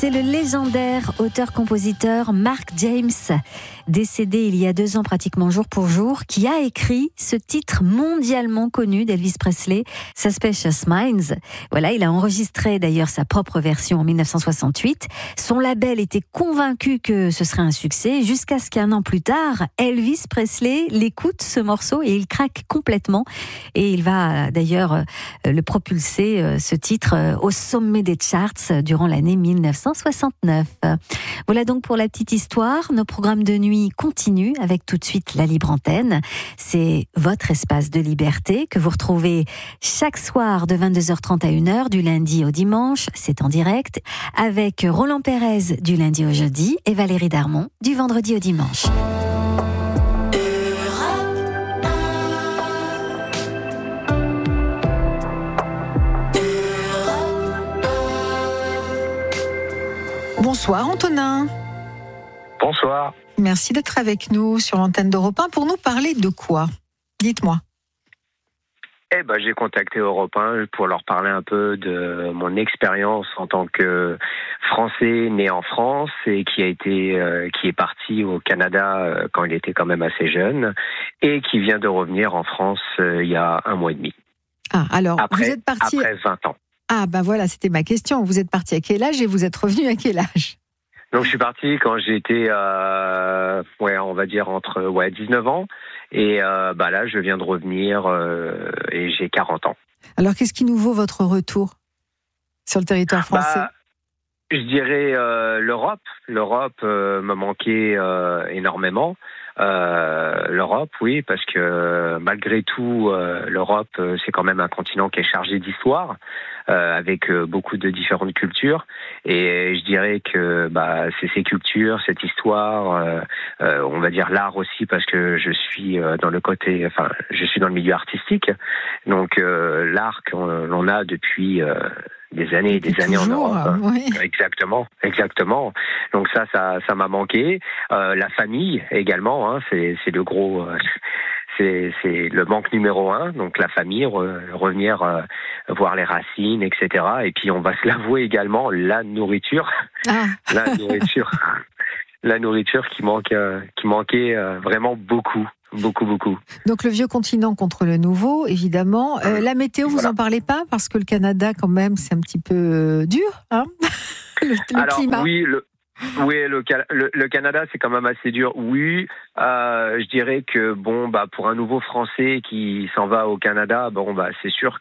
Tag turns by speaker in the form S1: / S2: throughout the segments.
S1: C'est le légendaire auteur-compositeur Mark James, décédé il y a 2 ans pratiquement jour pour jour, qui a écrit ce titre mondialement connu d'Elvis Presley, Suspicious Minds. Voilà, il a enregistré d'ailleurs sa propre version en 1968. Son label était convaincu que ce serait un succès, jusqu'à ce qu'1 an plus tard, Elvis Presley l'écoute ce morceau et il craque complètement. Et il va d'ailleurs le propulser, ce titre, au sommet des charts durant l'année 1969. Voilà donc pour la petite histoire. Nos programmes de nuit continuent avec tout de suite la libre antenne. C'est votre espace de liberté que vous retrouvez chaque soir de 22h30 à 1h du lundi au dimanche. C'est en direct avec Roland Pérez du lundi au jeudi et Valérie Darmon du vendredi au dimanche.
S2: Bonsoir Antonin.
S3: Bonsoir.
S2: Merci d'être avec nous sur l'antenne d'Europe 1 pour nous parler de quoi ? Dites-moi.
S3: J'ai contacté Europe 1 pour leur parler un peu de mon expérience en tant que Français né en France et qui est parti au Canada quand il était quand même assez jeune et qui vient de revenir en France il y a 1 mois et demi.
S2: Ah, alors vous êtes parti
S3: après 20 ans.
S2: Ah, voilà, c'était ma question. Vous êtes parti à quel âge et vous êtes revenu à quel âge ?
S3: Donc, je suis parti quand j'étais, on va dire entre 19 ans. Et là, je viens de revenir et j'ai 40 ans.
S2: Alors, qu'est-ce qui nous vaut votre retour sur le territoire français ?
S3: Je dirais l'Europe. L'Europe me manquait énormément. L'Europe, oui, parce que malgré tout, l'Europe, c'est quand même un continent qui est chargé d'histoire, avec beaucoup de différentes cultures. Et je dirais que c'est ces cultures, cette histoire, on va dire l'art aussi, parce que je suis dans le milieu artistique. Donc l'art qu'on a depuis des années et des années
S2: toujours,
S3: en Europe.
S2: Oui.
S3: Exactement. Donc ça m'a manqué. La famille également, hein, c'est le gros, c'est le manque numéro 1. Donc la famille, revenir voir les racines, etc. Et puis on va se l'avouer également, la nourriture, la nourriture qui manquait vraiment beaucoup. Beaucoup.
S2: Donc le vieux continent contre le nouveau, évidemment. La météo, vous en parlez pas ? Parce que le Canada, quand même, c'est un petit peu dur, hein ? le climat.
S3: Oui, le Canada, c'est quand même assez dur. Oui, je dirais que pour un nouveau Français qui s'en va au Canada, c'est sûr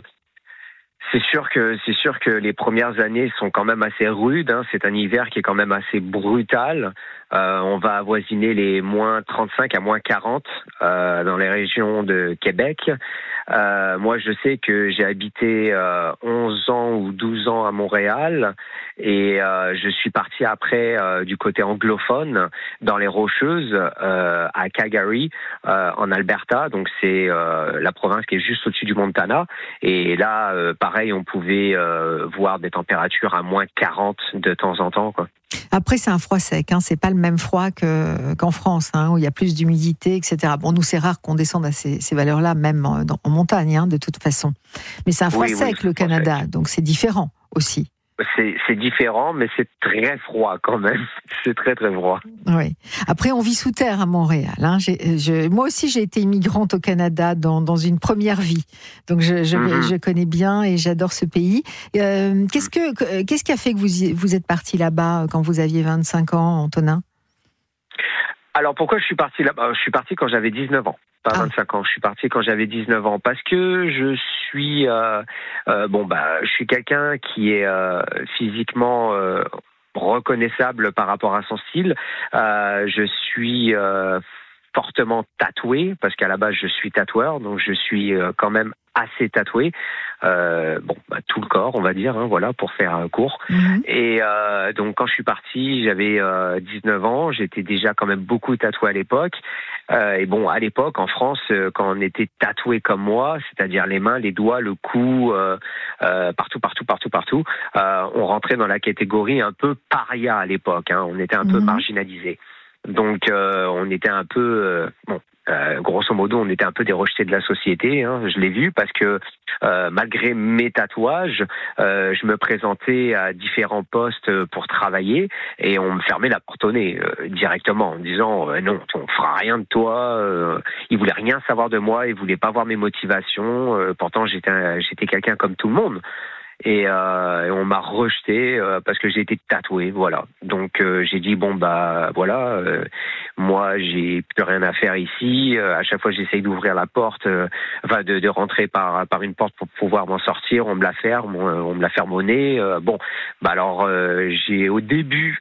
S3: que les premières années sont quand même assez rudes. Hein. C'est un hiver qui est quand même assez brutal. On va avoisiner les moins 35 à moins 40 dans les régions de Québec. Moi, je sais que j'ai habité 11 ans ou 12 ans à Montréal et je suis parti après du côté anglophone dans les Rocheuses à Calgary en Alberta. Donc c'est la province qui est juste au-dessus du Montana. Et là, pareil, on pouvait voir des températures à moins 40 de temps en temps, quoi.
S2: Après, c'est un froid sec, hein. C'est pas le même froid qu'en France, hein, où il y a plus d'humidité, etc. Bon, nous, c'est rare qu'on descende à ces valeurs-là, même en montagne, hein, de toute façon. Mais c'est un froid sec, le Canada, donc c'est différent aussi.
S3: C'est différent, mais c'est très froid quand même. C'est très, très froid.
S2: Oui. Après, on vit sous terre à Montréal. Hein. Moi aussi, j'ai été immigrante au Canada dans une première vie. Donc, je connais bien et j'adore ce pays. Qu'est-ce qui a fait que vous êtes parti là-bas quand vous aviez 25 ans, Antonin ?
S3: Alors, pourquoi je suis parti là-bas ? Je suis parti quand j'avais 19 ans. Pas 25 ans, je suis parti quand j'avais 19 ans parce que je suis je suis quelqu'un qui est physiquement reconnaissable par rapport à son style. Je suis fortement tatoué parce qu'à la base je suis tatoueur, donc je suis quand même assez tatoué, tout le corps on va dire, hein, voilà, pour faire court. Et donc quand je suis parti, j'avais 19 ans, j'étais déjà quand même beaucoup tatoué à l'époque. Et à l'époque en France, quand on était tatoué comme moi, c'est-à-dire les mains, les doigts, le cou, partout, on rentrait dans la catégorie un peu paria à l'époque, hein, on était un peu marginalisé. Donc on était un peu Grosso modo, on était un peu des rejetés de la société. Je l'ai vu parce que malgré mes tatouages, je me présentais à différents postes pour travailler et on me fermait la porte au nez directement en me disant non, on fera rien de toi. Ils voulaient rien savoir de moi, ils voulaient pas voir mes motivations. Pourtant, j'étais quelqu'un comme tout le monde. Et on m'a rejeté parce que j'ai été tatoué, voilà. Donc j'ai dit bon bah voilà, moi j'ai plus rien à faire ici. À chaque fois j'essaye d'ouvrir la porte, de rentrer par une porte pour pouvoir m'en sortir, on me la ferme au nez. Bon, bah alors au début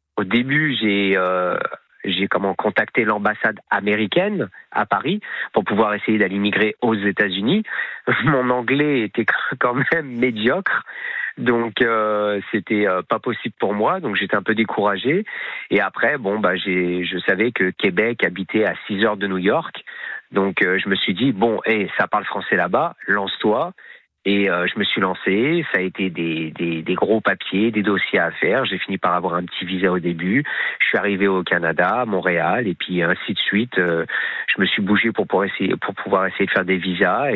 S3: j'ai contacté l'ambassade américaine à Paris pour pouvoir essayer d'aller immigrer aux États-Unis. Mon anglais était quand même médiocre, donc c'était pas possible pour moi, donc j'étais un peu découragé. Et après, je savais que Québec habitait à 6 heures de New York, donc je me suis dit ça parle français là-bas, lance-toi. Et je me suis lancé, ça a été des gros papiers, des dossiers à faire. J'ai fini par avoir un petit visa au début. Je suis arrivé au Canada, à Montréal, et puis ainsi de suite. Je me suis bougé pour pouvoir essayer de faire des visas.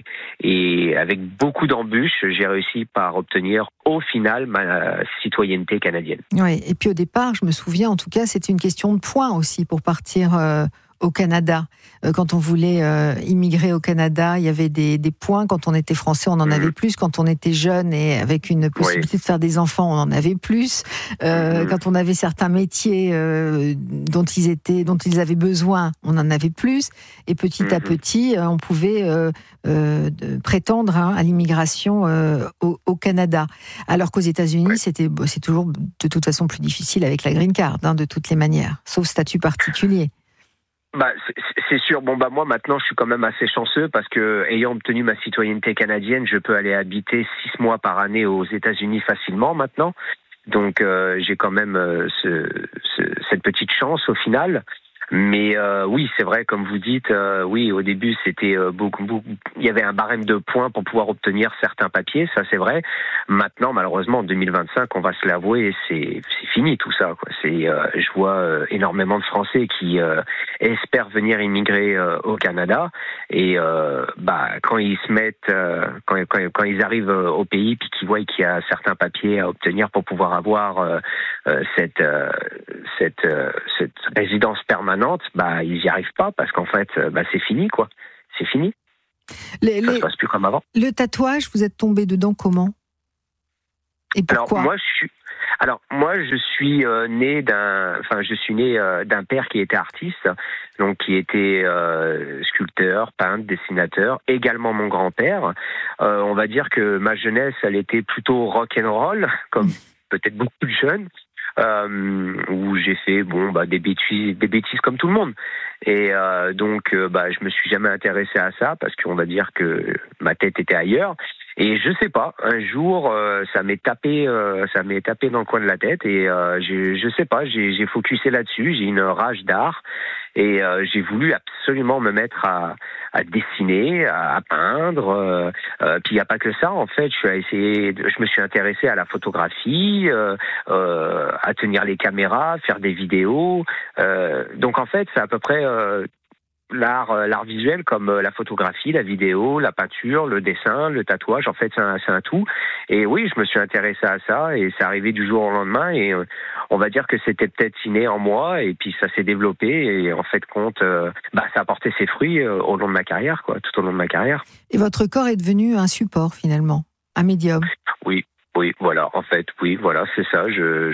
S3: Et avec beaucoup d'embûches, j'ai réussi par obtenir au final ma citoyenneté canadienne.
S2: Oui, et puis au départ, je me souviens, en tout cas, c'était une question de points aussi pour partir au Canada. Quand on voulait immigrer au Canada, il y avait des points. Quand on était français, on en avait plus. Quand on était jeune et avec une possibilité de faire des enfants, on en avait plus. Quand on avait certains métiers dont ils avaient besoin, on en avait plus. Et petit à petit, on pouvait prétendre à l'immigration au Canada. Alors qu'aux États-Unis, c'est toujours de toute façon plus difficile avec la green card, de toutes les manières, sauf statut particulier.
S3: C'est sûr. Moi maintenant, je suis quand même assez chanceux parce que ayant obtenu ma citoyenneté canadienne, je peux aller habiter 6 mois par année aux États-Unis facilement maintenant. Donc j'ai quand même cette petite chance au final. Mais oui, c'est vrai, comme vous dites, oui, au début, c'était beaucoup. Il y avait un barème de points pour pouvoir obtenir certains papiers, ça c'est vrai. Maintenant, malheureusement, en 2025, on va se l'avouer, c'est fini tout ça, quoi. Je vois énormément de Français qui espèrent venir immigrer au Canada et quand ils se mettent, quand ils arrivent au pays, puis qu'ils voient qu'il y a certains papiers à obtenir pour pouvoir avoir cette résidence permanente, ils n'y arrivent pas parce qu'en fait, c'est fini, quoi. C'est fini. Ça ne se passe plus comme avant.
S2: Le tatouage, vous êtes tombé dedans comment ? Et pourquoi ?
S3: Moi, je suis né d'un père qui était artiste, donc qui était sculpteur, peintre, dessinateur. Également mon grand-père. On va dire que ma jeunesse, elle était plutôt rock and roll, comme peut-être beaucoup de jeunes. Où j'ai fait des bêtises comme tout le monde et donc je me suis jamais intéressé à ça parce qu'on va dire que ma tête était ailleurs et je sais pas, un jour ça m'est tapé dans le coin de la tête et je sais pas, j'ai focusé là-dessus, j'ai une rage d'art et j'ai voulu absolument me mettre à dessiner, à peindre. Puis il n'y a pas que ça, en fait. Je me suis intéressé à la photographie, à tenir les caméras, faire des vidéos. Donc en fait, c'est à peu près l'art visuel comme la photographie, la vidéo, la peinture, le dessin, le tatouage. En fait, c'est un tout. Et oui, je me suis intéressé à ça et c'est arrivé du jour au lendemain. Et on va dire que c'était peut-être inné en moi et puis ça s'est développé et en fait ça a porté ses fruits au long de ma carrière, quoi, tout au long de ma carrière.
S2: Et votre corps est devenu un support finalement, un médium.
S3: Oui, voilà. En fait, oui, voilà, c'est ça.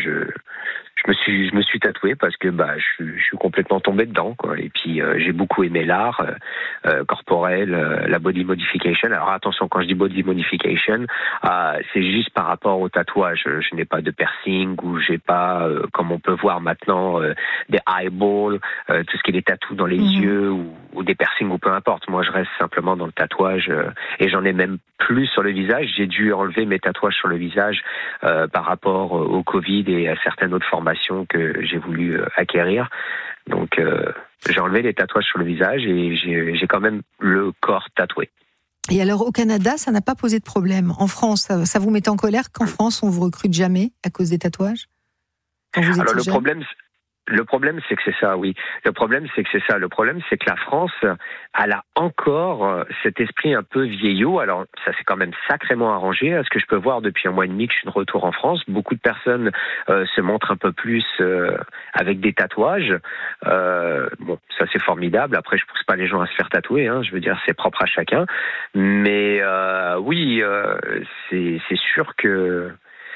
S3: Je me suis tatoué parce que je suis complètement tombé dedans, quoi. Et puis j'ai beaucoup aimé l'art corporel, la body modification. Alors attention, quand je dis body modification, c'est juste par rapport au tatouage. Je n'ai pas de piercing ou j'ai pas comme on peut voir maintenant des eyeballs, tout ce qui est des tatous dans les yeux ou des piercings ou peu importe. Moi, je reste simplement dans le tatouage et j'en ai même plus sur le visage. J'ai dû enlever mes tatouages sur le visage par rapport au Covid et à certaines autres formations que j'ai voulu acquérir. Donc, j'ai enlevé les tatouages sur le visage et j'ai quand même le corps tatoué.
S2: Et alors, au Canada, ça n'a pas posé de problème. En France, ça vous met en colère qu'en France, on vous recrute jamais à cause des tatouages ?
S3: Alors, Le problème, c'est que c'est ça, oui. Le problème, c'est que la France, elle a encore cet esprit un peu vieillot. Alors, ça s'est quand même sacrément arrangé. À ce que je peux voir depuis un mois et demi que je suis de retour en France, beaucoup de personnes se montrent un peu plus avec des tatouages. Bon, ça c'est formidable. Après, je pousse pas les gens à se faire tatouer. Hein. Je veux dire, c'est propre à chacun. Mais oui, c'est sûr que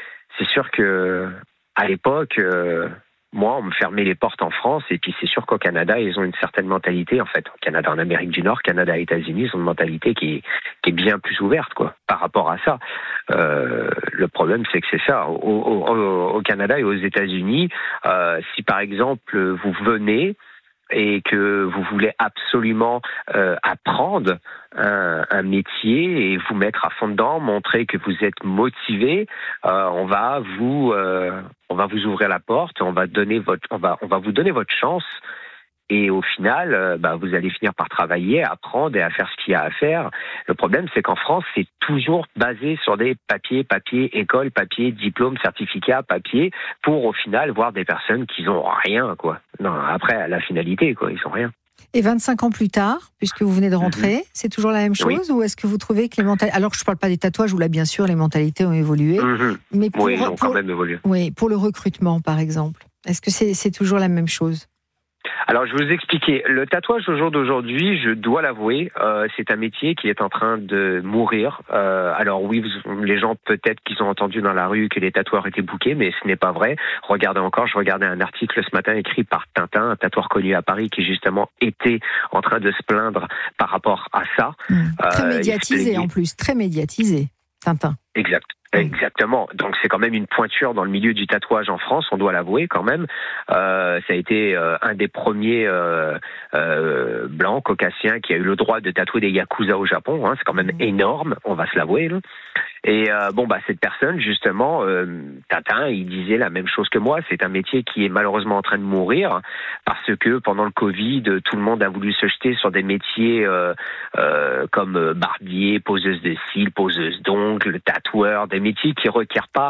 S3: à l'époque. Moi, on me fermait les portes en France, et puis c'est sûr qu'au Canada, ils ont une certaine mentalité, en fait. Au Canada, en Amérique du Nord, Canada, États-Unis, ils ont une mentalité qui est bien plus ouverte, quoi, par rapport à ça. Le problème, c'est que c'est ça. Au Canada et aux États-Unis, si par exemple, vous venez et que vous voulez absolument apprendre un métier et vous mettre à fond dedans, montrer que vous êtes motivé, on va vous ouvrir la porte, on va vous donner votre chance. Et au final, vous allez finir par travailler, apprendre et à faire ce qu'il y a à faire. Le problème, c'est qu'en France, c'est toujours basé sur des papiers, école, papier, diplôme, certificat, papier, pour au final voir des personnes qui n'ont rien, quoi. Non, après, à la finalité, quoi, ils n'ont rien.
S2: Et 25 ans plus tard, puisque vous venez de rentrer, c'est toujours la même chose, ou est-ce que vous trouvez que les mentalités... Alors, je ne parle pas des tatouages, où là, bien sûr, les mentalités ont évolué. Mais
S3: oui, ils ont quand même évolué.
S2: Oui, pour le recrutement, par exemple. Est-ce que c'est toujours la même chose ?
S3: Alors, je vais vous expliquer. Le tatouage au jour d'aujourd'hui, je dois l'avouer, c'est un métier qui est en train de mourir. Alors oui, les gens peut-être qu'ils ont entendu dans la rue que les tatoueurs étaient bookés, mais ce n'est pas vrai. Regardez encore, je regardais un article ce matin écrit par Tintin, un tatoueur connu à Paris, qui justement était en train de se plaindre par rapport à ça.
S2: Très médiatisé en plus, très médiatisé, Tintin.
S3: Exactement. Donc c'est quand même une pointure dans le milieu du tatouage en France, on doit l'avouer quand même. Ça a été un des premiers blancs caucasiens qui a eu le droit de tatouer des yakuza au Japon. Hein. C'est quand même énorme, on va se l'avouer. Là. Et cette personne justement, Tintin, il disait la même chose que moi. C'est un métier qui est malheureusement en train de mourir parce que pendant le Covid, tout le monde a voulu se jeter sur des métiers comme barbier, poseuse de cils, poseuse d'ongles, tatoueur, des métiers qui ne requièrent pas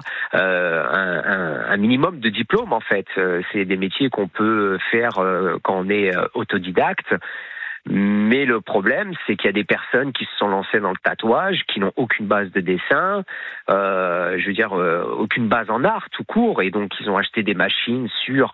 S3: un minimum de diplôme, en fait. C'est des métiers qu'on peut faire quand on est autodidacte. Mais le problème, c'est qu'il y a des personnes qui se sont lancées dans le tatouage, qui n'ont aucune base de dessin, aucune base en art tout court, et donc ils ont acheté des machines sur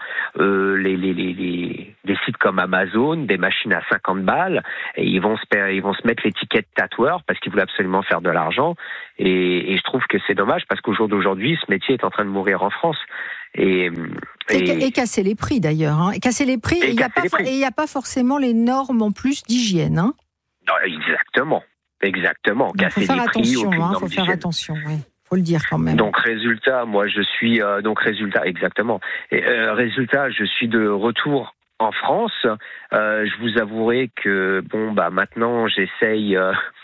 S3: des sites comme Amazon, des machines à 50 balles, et ils vont se mettre l'étiquette tatoueur parce qu'ils voulaient absolument faire de l'argent. Et je trouve que c'est dommage parce qu'au jour d'aujourd'hui, ce métier est en train de mourir en France. Et
S2: casser les prix d'ailleurs. Hein. Et casser les prix, il n'y a pas forcément les normes en plus d'hygiène. Hein.
S3: Non, exactement.
S2: Il faut faire attention, faut faire attention, oui. Faut le dire quand même.
S3: Donc résultat, moi je suis exactement. Et résultat, je suis de retour en France. Je vous avouerai que maintenant j'essaye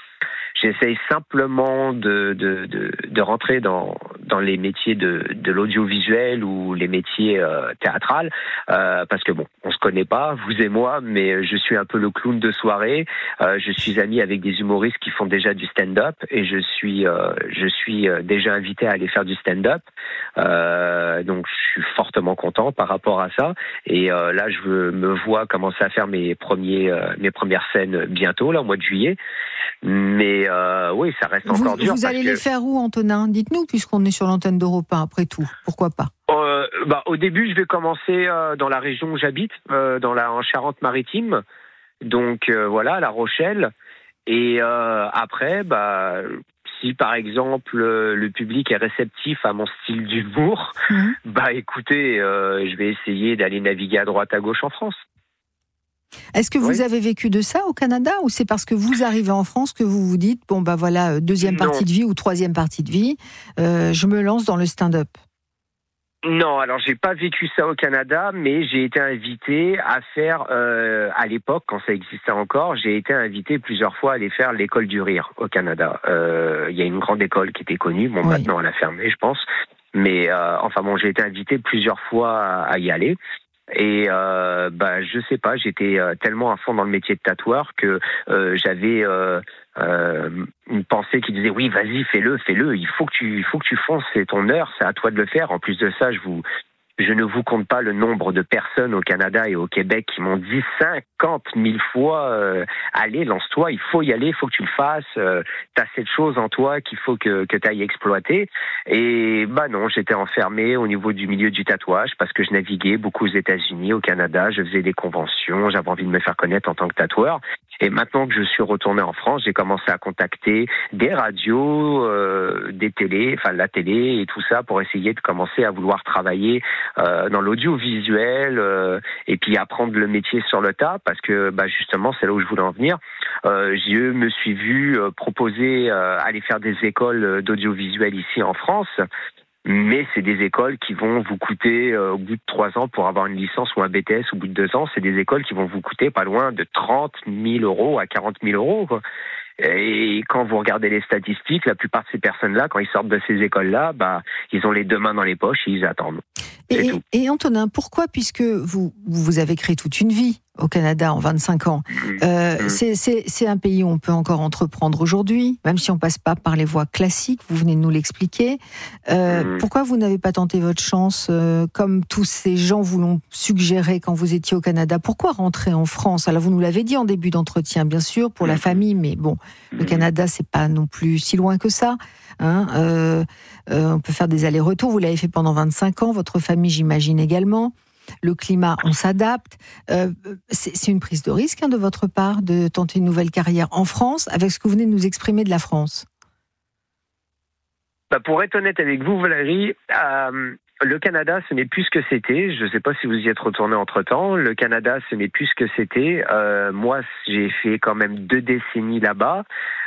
S3: simplement de rentrer dans les métiers de l'audiovisuel ou les métiers théâtrales, parce que on se connaît pas, vous et moi, mais je suis un peu le clown de soirée. Je suis ami avec des humoristes qui font déjà du stand-up et je suis déjà invité à aller faire du stand-up. Donc je suis fortement content par rapport à ça. Et là, je me vois commencer à faire mes premières scènes bientôt, là, au mois de juillet. Mais oui, ça reste encore dur.
S2: Vous allez les faire où, Antonin ? Dites-nous, puisqu'on est sur l'antenne d'Europe 1, après tout. Pourquoi pas ?
S3: Au début, je vais commencer dans la région où j'habite, en Charente-Maritime. Donc voilà, La Rochelle. Et après, si par exemple le public est réceptif à mon style d'humour, écoutez, je vais essayer d'aller naviguer à droite à gauche en France.
S2: Est-ce que vous avez vécu de ça au Canada, ou c'est parce que vous arrivez en France que vous vous dites deuxième partie de vie ou troisième partie de vie, je me lance dans le stand-up?
S3: Non, alors j'ai pas vécu ça au Canada, mais j'ai été invité à faire, à l'époque, quand ça existait encore, j'ai été invité plusieurs fois à aller faire l'école du rire au Canada. Il y a une grande école qui était connue, maintenant elle a fermé, je pense, mais j'ai été invité plusieurs fois à y aller. Et je sais pas, j'étais tellement à fond dans le métier de tatoueur que j'avais une pensée qui disait oui, vas-y, fais-le, il faut que tu fonces, c'est ton heure, c'est à toi de le faire. En plus de ça, je Je ne vous compte pas le nombre de personnes au Canada et au Québec qui m'ont dit 50 000 fois allez, lance-toi, il faut y aller, il faut que tu le fasses, t'as cette chose en toi qu'il faut que tu ailles exploiter. Et non, j'étais enfermé au niveau du milieu du tatouage parce que je naviguais beaucoup aux États-Unis, au Canada, je faisais des conventions, j'avais envie de me faire connaître en tant que tatoueur. Et maintenant que je suis retourné en France, j'ai commencé à contacter des radios, des télés, enfin la télé et tout ça pour essayer de commencer à vouloir travailler dans l'audiovisuel et puis apprendre le métier sur le tas parce que justement c'est là où je voulais en venir. Je me suis vu proposer aller faire des écoles d'audiovisuel ici en France. Mais c'est des écoles qui vont vous coûter, au bout de 3 ans, pour avoir une licence ou un BTS, au bout de 2 ans, c'est des écoles qui vont vous coûter pas loin de 30 000 euros à 40 000 euros, quoi. Et quand vous regardez les statistiques, la plupart de ces personnes-là, quand ils sortent de ces écoles-là, ils ont les deux mains dans les poches et ils attendent.
S2: Et Antonin, pourquoi, puisque vous avez créé toute une vie au Canada en 25 ans, c'est un pays où on peut encore entreprendre aujourd'hui, même si on passe pas par les voies classiques, vous venez de nous l'expliquer. Pourquoi vous n'avez pas tenté votre chance, comme tous ces gens vous l'ont suggéré quand vous étiez au Canada? Pourquoi rentrer en France? Alors vous nous l'avez dit en début d'entretien, bien sûr, pour la famille, mais bon, le Canada, c'est pas non plus si loin que ça. On peut faire des allers-retours, vous l'avez fait pendant 25 ans, votre famille j'imagine également. Le climat, on s'adapte. C'est une prise de risque de votre part de tenter une nouvelle carrière en France avec ce que vous venez de nous exprimer de la France.
S3: Pour être honnête avec vous, Valérie, le Canada, ce n'est plus ce que c'était. Je ne sais pas si vous y êtes retourné entre-temps. Le Canada, ce n'est plus ce que c'était. Moi, j'ai fait quand même 2 décennies là-bas.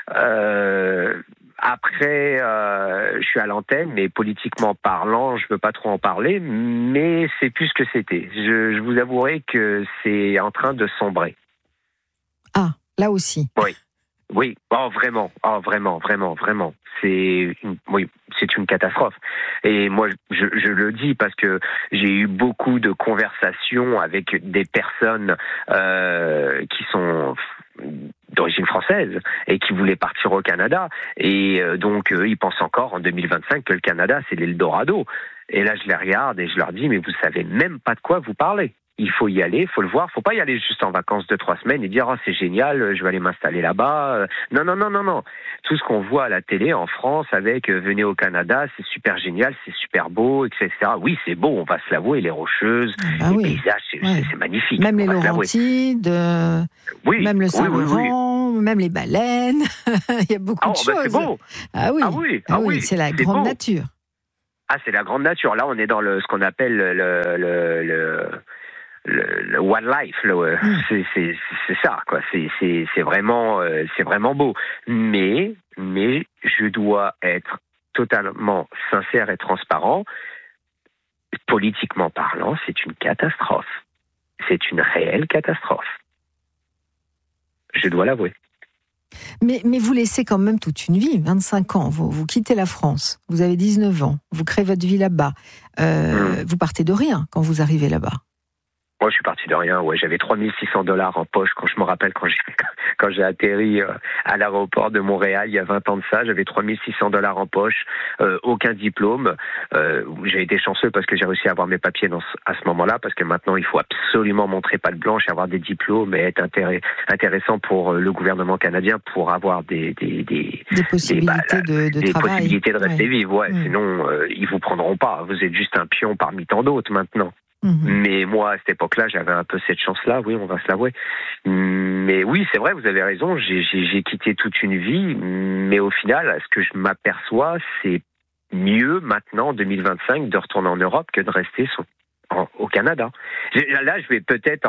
S3: Après, je suis à l'antenne, mais politiquement parlant, je ne veux pas trop en parler, mais c'est plus ce que c'était. Je vous avouerai que c'est en train de sombrer.
S2: Ah, là aussi.
S3: Oui. Vraiment. C'est une catastrophe. Et moi, je le dis parce que j'ai eu beaucoup de conversations avec des personnes qui sont d'origine française et qui voulaient partir au Canada. Et donc, ils pensent encore en 2025 que le Canada, c'est l'Eldorado. Et là, je les regarde et je leur dis, mais vous savez même pas de quoi vous parlez. Il faut y aller, il faut le voir. Il ne faut pas y aller juste en vacances 2-3 semaines et dire « Oh, c'est génial, je vais aller m'installer là-bas ». Non. Tout ce qu'on voit à la télé en France avec « Venez au Canada, c'est super génial, c'est super beau, etc. » Oui, c'est beau, on va se l'avouer, les Rocheuses, les paysages, c'est magnifique.
S2: Même les Laurentides, même le Saint-Laurent, même les baleines. Il y a beaucoup de choses.
S3: C'est beau.
S2: Ah oui, c'est la grande nature.
S3: Ah, c'est la grande nature. Là, on est dans ce qu'on appelle le wildlife, c'est ça, quoi. C'est vraiment beau. Mais je dois être totalement sincère et transparent. Politiquement parlant, c'est une catastrophe. C'est une réelle catastrophe. Je dois l'avouer.
S2: Mais vous laissez quand même toute une vie, 25 ans, vous quittez la France, vous avez 19 ans, vous créez votre vie là-bas, vous partez de rien quand vous arrivez là-bas.
S3: Moi, je suis parti de rien. J'avais 3 600 $ en poche quand je me rappelle quand j'ai atterri à l'aéroport de Montréal il y a 20 ans de ça. J'avais 3 600 $ en poche, aucun diplôme. J'ai été chanceux parce que j'ai réussi à avoir mes papiers à ce moment-là, parce que maintenant il faut absolument montrer patte blanche, avoir des diplômes et être intéressant pour le gouvernement canadien pour avoir des
S2: possibilités de travail.
S3: Possibilités de rester vivre. Sinon ils vous prendront pas. Vous êtes juste un pion parmi tant d'autres maintenant. Mais moi, à cette époque-là, j'avais un peu cette chance-là, oui, on va se l'avouer. Mais oui, c'est vrai, vous avez raison, j'ai quitté toute une vie, mais au final, ce que je m'aperçois, c'est mieux maintenant, en 2025, de retourner en Europe que de rester au Canada. Là, je vais peut-être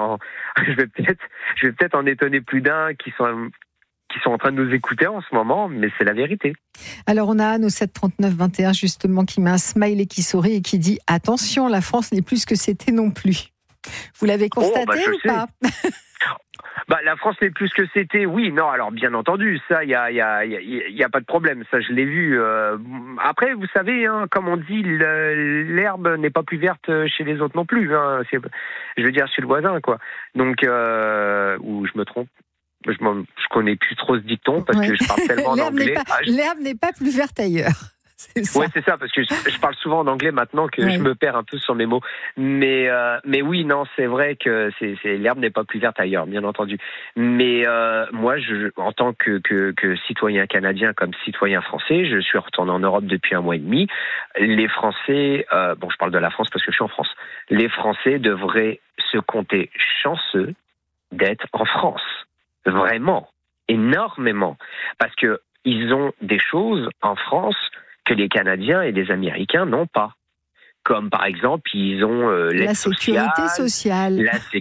S3: en étonner plus d'un qui sont en train de nous écouter en ce moment, mais c'est la vérité.
S2: Alors on a Anne au 739-21 justement qui met un smiley qui sourit et qui dit « Attention, la France n'est plus ce que c'était non plus ». Vous l'avez constaté ou pas?
S3: La France n'est plus ce que c'était, oui. Non, alors bien entendu, ça, il y a pas de problème. Ça, je l'ai vu. Après, vous savez, comme on dit, l'herbe n'est pas plus verte chez les autres non plus. Je veux dire, chez le voisin, quoi. Donc, ou je me trompe. Je connais plus trop ce dicton parce que je parle tellement en anglais.
S2: L'herbe n'est pas plus verte ailleurs.
S3: Ouais, c'est ça, parce que je parle souvent en anglais maintenant que je me perds un peu sur mes mots. Mais oui, non, c'est vrai que l'herbe n'est pas plus verte ailleurs, bien entendu. Mais moi, en tant que citoyen canadien comme citoyen français, je suis retourné en Europe depuis 1 mois et demi. Les Français, je parle de la France parce que je suis en France. Les Français devraient se compter chanceux d'être en France. Vraiment, énormément. Parce que ils ont des choses en France que les Canadiens et les Américains n'ont pas. Comme par exemple, ils ont
S2: la sécurité sociale,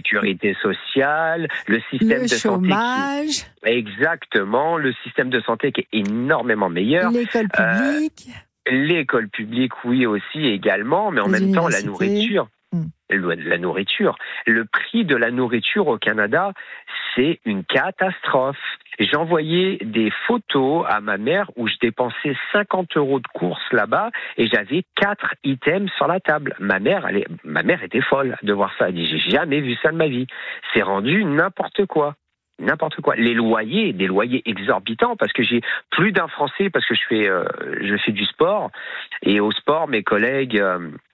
S3: le système de
S2: chômage.
S3: Santé. Exactement, le système de santé qui est énormément meilleur.
S2: L'école publique.
S3: L'école publique, oui, aussi, également, mais en même temps, la nourriture. La nourriture. Le prix de la nourriture au Canada, c'est une catastrophe. J'envoyais des photos à ma mère où je dépensais 50 € de courses là-bas et j'avais 4 items sur la table. Ma mère était folle de voir ça. Elle dit, j'ai jamais vu ça de ma vie. C'est rendu n'importe quoi. N'importe quoi. Des loyers exorbitants, parce que j'ai plus d'un Français, parce que je fais du sport. Et au sport, mes collègues,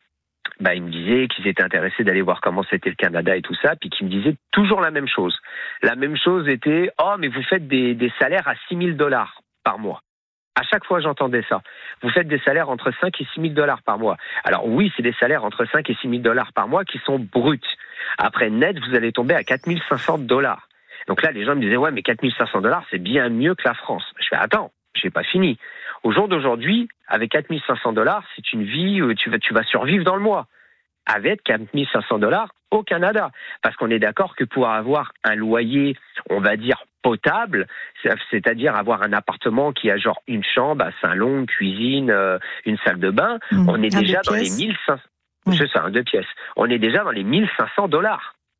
S3: ils me disaient qu'ils étaient intéressés d'aller voir comment c'était le Canada et tout ça, puis qu'ils me disaient toujours la même chose. La même chose était, mais vous faites des salaires à 6 000 $ par mois. À chaque fois, j'entendais ça. Vous faites des salaires entre 5 et 6 000 $ par mois. Alors oui, c'est des salaires entre 5 et 6 000 $ par mois qui sont bruts. Après, net, vous allez tomber à 4 500 $. Donc là, les gens me disaient, ouais, mais 4 500 $, c'est bien mieux que la France. Je fais, attends, j'ai pas fini. Au jour d'aujourd'hui, avec 4 500 $, c'est une vie où tu vas survivre dans le mois. Avec 4 500 $ au Canada. Parce qu'on est d'accord que pour avoir un loyer, on va dire, potable, c'est-à-dire avoir un appartement qui a genre une chambre à Saint-Lô, cuisine, une salle de bain, on est déjà dans les 1500. C'est ça, 2 pièces. On est déjà dans les 1500 $.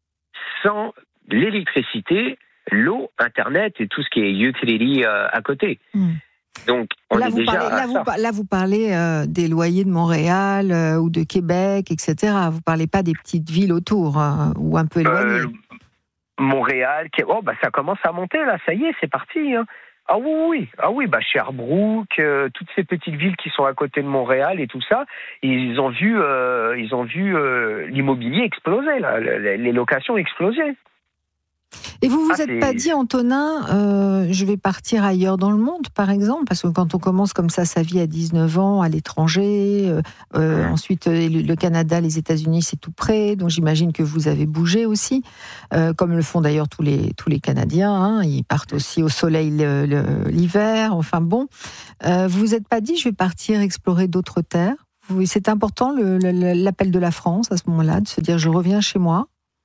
S3: Sans l'électricité, l'eau, Internet et tout ce qui est utility à côté. Donc, on est déjà
S2: là, vous parlez des loyers de Montréal ou de Québec, etc. Vous parlez pas des petites villes autour ou un peu éloignées.
S3: Montréal, ça commence à monter là. Ça y est, c'est parti. Hein. Ah oui. Sherbrooke, toutes ces petites villes qui sont à côté de Montréal et tout ça, ils ont vu l'immobilier exploser là, les locations exploser.
S2: Et vous vous êtes pas dit, Antonin, je vais partir ailleurs dans le monde, par exemple, parce que quand on commence comme ça sa vie à 19 ans, à l'étranger, ensuite le Canada, les États-Unis, c'est tout près, donc j'imagine que vous avez bougé aussi, comme le font d'ailleurs tous les Canadiens, hein, ils partent aussi au soleil l'hiver, enfin bon. Vous vous êtes pas dit, je vais partir explorer d'autres terres? C'est important l'appel de la France à ce moment-là, de se dire, je reviens chez moi?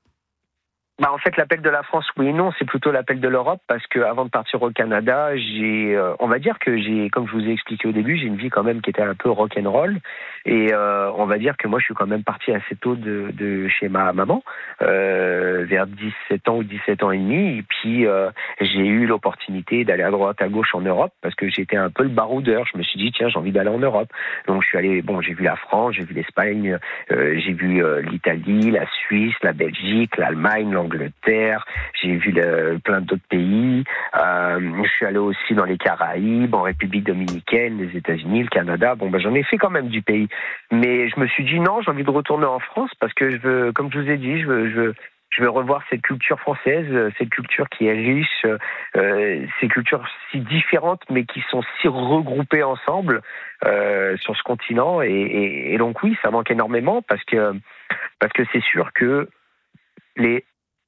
S3: En fait, l'appel de la France, oui et non, c'est plutôt l'appel de l'Europe, parce que avant de partir au Canada, on va dire que comme je vous ai expliqué au début, j'ai une vie quand même qui était un peu rock'n'roll, et on va dire que moi, je suis quand même parti assez tôt de chez ma maman, vers 17 ans ou 17 ans et demi, et puis j'ai eu l'opportunité d'aller à droite, à gauche en Europe, parce que j'étais un peu le baroudeur. Je me suis dit, tiens, j'ai envie d'aller en Europe. Donc je suis allé, j'ai vu la France, j'ai vu l'Espagne, j'ai vu l'Italie, la Suisse, la Belgique, l'Allemagne, l'Angleterre, j'ai vu plein d'autres pays. Je suis allé aussi dans les Caraïbes, en République dominicaine, les États-Unis, le Canada. J'en ai fait quand même du pays. Mais je me suis dit non, j'ai envie de retourner en France parce que je veux, comme je vous ai dit, je veux revoir cette culture française, cette culture qui est riche, ces cultures si différentes mais qui sont si regroupées ensemble sur ce continent. Et donc oui, ça manque énormément parce que c'est sûr que les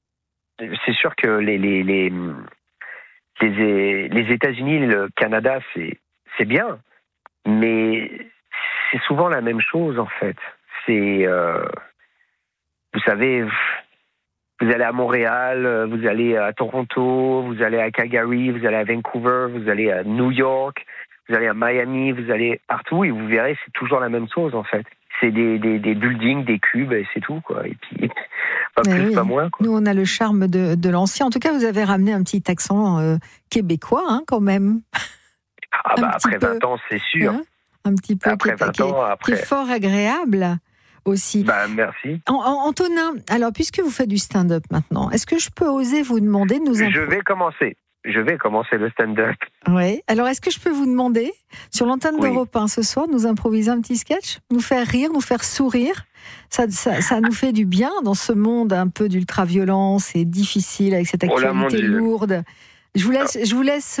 S3: États-Unis, le Canada, c'est bien, mais c'est souvent la même chose en fait. C'est, vous savez, vous allez à Montréal, vous allez à Toronto, vous allez à Calgary, vous allez à Vancouver, vous allez à New York, vous allez à Miami, vous allez partout et vous verrez, c'est toujours la même chose en fait. C'est des buildings, des cubes, et c'est tout, quoi. Et puis, pas plus, pas moins, quoi.
S2: Nous, on a le charme de l'ancien. En tout cas, vous avez ramené un petit accent québécois, hein, quand même.
S3: Après 20 ans, c'est sûr.
S2: Hein, un petit peu,
S3: après 20 ans,
S2: qui est fort agréable aussi.
S3: Merci.
S2: Antonin, alors, puisque vous faites du stand-up maintenant, est-ce que je peux oser vous demander de nous...
S3: Je vais commencer. je vais commencer le stand-up.
S2: Oui. Alors, est-ce que je peux vous demander, sur l'antenne d'Europe 1 ce soir, nous improviser un petit sketch, nous faire rire, nous faire sourire? Ça nous fait du bien dans ce monde un peu d'ultra-violence et difficile, avec cette actualité lourde. Je vous laisse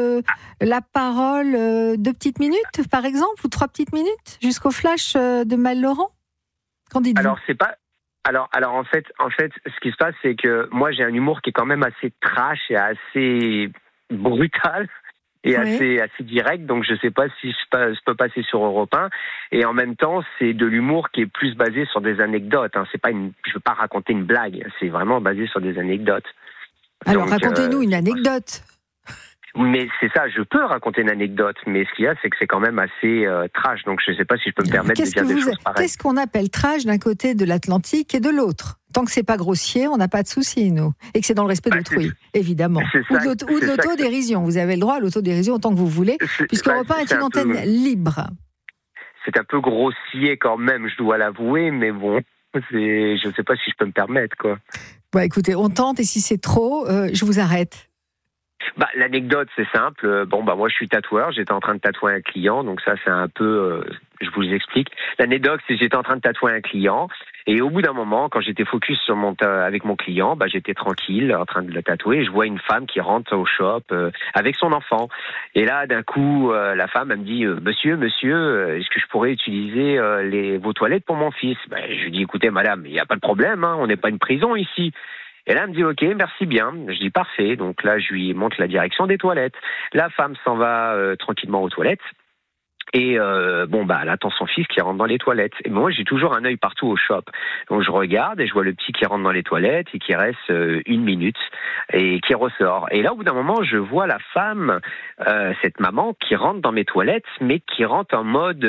S2: la parole 2 petites minutes, par exemple, ou 3 petites minutes, jusqu'au flash de Maël Laurent. Qu'en dites-vous?
S3: Alors, c'est pas... Alors en fait, ce qui se passe, c'est que moi, j'ai un humour qui est quand même assez trash et assez brutal et assez direct. Donc, je sais pas si je peux passer sur Europe 1. Et en même temps, c'est de l'humour qui est plus basé sur des anecdotes. Hein. C'est pas je veux pas raconter une blague. C'est vraiment basé sur des anecdotes.
S2: Alors, racontez-nous une anecdote.
S3: Mais c'est ça, je peux raconter une anecdote, mais ce qu'il y a, c'est que c'est quand même assez trash, donc je ne sais pas si je peux me permettre de dire des choses pareilles.
S2: Qu'est-ce qu'on appelle trash d'un côté de l'Atlantique et de l'autre? Tant que c'est pas grossier, on n'a pas de souci, nous. Et que c'est dans le respect d'autrui, évidemment. Ou de l'autodérision. Vous avez le droit à l'autodérision autant que vous voulez, puisque Europe 1 est une antenne libre.
S3: C'est un peu grossier quand même, je dois l'avouer, mais bon, je ne sais pas si je peux me permettre, quoi.
S2: Bon, écoutez, on tente, et si c'est trop, je vous arrête.
S3: L'anecdote, c'est simple. Moi, je suis tatoueur. J'étais en train de tatouer un client. Donc ça, c'est un peu... je vous explique. L'anecdote, c'est que j'étais en train de tatouer un client. Et au bout d'un moment, quand j'étais focus sur avec mon client, j'étais tranquille, en train de le tatouer. Et je vois une femme qui rentre au shop avec son enfant. Et là, d'un coup, la femme, elle me dit « Monsieur, est-ce que je pourrais utiliser vos toilettes pour mon fils ?» Je lui dis « Écoutez, madame, il n'y a pas de problème. Hein, on n'est pas une prison ici. » Et là, elle me dit « Ok, merci bien. » Je dis « Parfait. » Donc là, je lui montre la direction des toilettes. La femme s'en va tranquillement aux toilettes. Et elle attend son fils qui rentre dans les toilettes. Et moi, j'ai toujours un œil partout au shop. Donc je regarde et je vois le petit qui rentre dans les toilettes et qui reste 1 minute et qui ressort. Et là, au bout d'un moment, je vois la femme, cette maman, qui rentre dans mes toilettes, mais qui rentre en mode...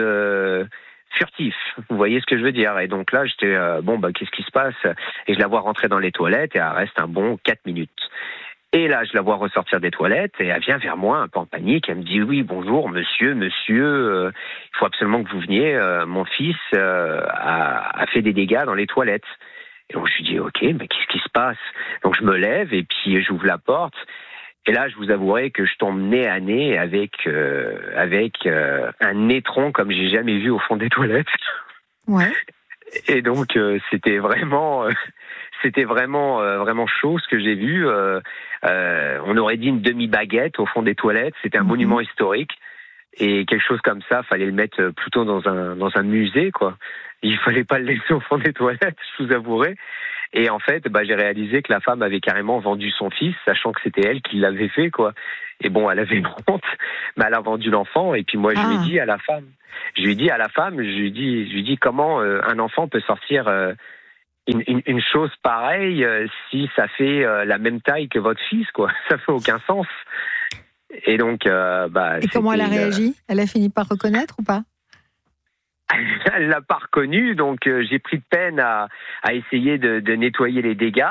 S3: furtif, vous voyez ce que je veux dire. Et donc là, j'étais, qu'est-ce qui se passe? Et je la vois rentrer dans les toilettes et elle reste un bon 4 minutes. Et là, je la vois ressortir des toilettes et elle vient vers moi un peu en panique. Elle me dit « Oui, bonjour, monsieur, il faut absolument que vous veniez. Mon fils a fait des dégâts dans les toilettes. » Et donc je lui dis « Ok, mais qu'est-ce qui se passe ?» Donc je me lève et puis j'ouvre la porte. Et là, je vous avouerai que je tombe nez à nez avec un étron comme j'ai jamais vu au fond des toilettes.
S2: Ouais.
S3: Et donc, c'était vraiment chaud ce que j'ai vu. On aurait dit une demi-baguette au fond des toilettes. C'était un monument historique. Et quelque chose comme ça, fallait le mettre plutôt dans un musée, quoi. Il fallait pas le laisser au fond des toilettes, je vous avouerai. Et en fait, j'ai réalisé que la femme avait carrément vendu son fils, sachant que c'était elle qui l'avait fait, quoi. Et elle avait une honte, mais elle a vendu l'enfant. Et puis moi, je lui ai dit à la femme, comment un enfant peut sortir une chose pareille si ça fait la même taille que votre fils, quoi. Ça fait aucun sens. Et donc,
S2: et comment elle a réagi? Elle a fini par reconnaître ou pas?
S3: Elle l'a pas reconnu, donc j'ai pris de peine à essayer de nettoyer les dégâts.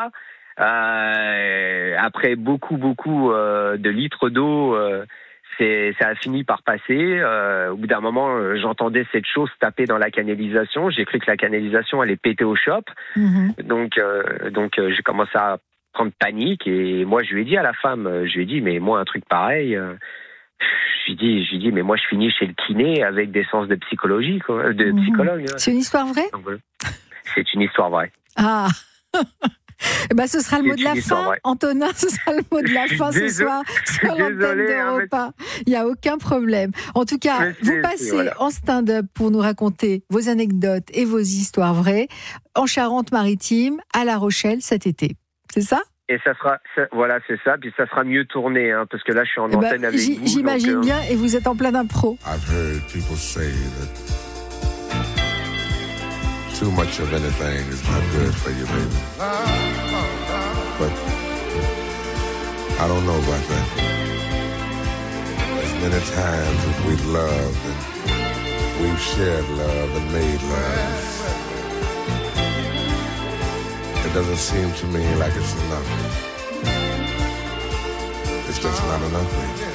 S3: Après beaucoup de litres d'eau, ça a fini par passer. Au bout d'un moment, j'entendais cette chose taper dans la canalisation. J'ai cru que la canalisation allait péter au shop. Donc j'ai commencé à prendre panique et moi je lui ai dit à la femme, mais moi un truc pareil. Je lui dis, mais moi je finis chez le kiné avec des séances de psychologie, quoi, de psychologue.
S2: C'est une histoire vraie?
S3: C'est une histoire vraie.
S2: Ah. Ce sera le mot de la fin, Antonin, ce sera le mot de la fin ce soir sur l'antenne d'Europe 1. Il n'y a aucun problème. En tout cas, vous passez en stand-up pour nous raconter vos anecdotes et vos histoires vraies en Charente-Maritime, à La Rochelle cet été. C'est ça?
S3: Et ça sera, c'est ça. Puis ça sera mieux tourné, hein, parce que là, je suis en antenne avec vous.
S2: J'imagine bien, et vous êtes en plein impro.
S4: I've heard people say that too much of anything is not good for you, baby. But I don't know about that. As many times as we've loved and we've shared love and made love, it doesn't seem to me like it's enough. It's just not enough, baby.